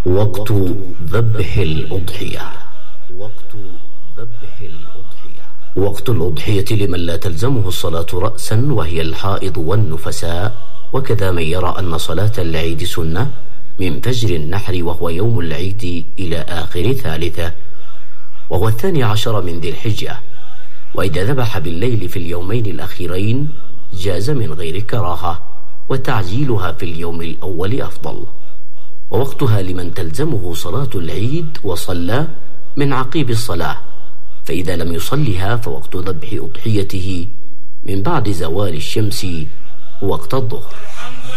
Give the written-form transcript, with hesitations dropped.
وقت ذبح الأضحية. وقت الأضحية لمن لا تلزمه الصلاة رأسا وهي الحائض والنفساء، وكذا من يرى أن صلاة العيد سنة من فجر النحر وهو يوم العيد إلى آخر ثالثة، وهو 12 من ذي الحجة. وإذا ذبح بالليل في اليومين الأخيرين جاز من غير كراهة، وتعجيلها في اليوم الأول أفضل. ووقتها لمن تلزمه صلاة العيد وصلى من عقيب الصلاة، فإذا لم يصلها فوقت ذبح أضحيته من بعد زوال الشمس وقت الظهر.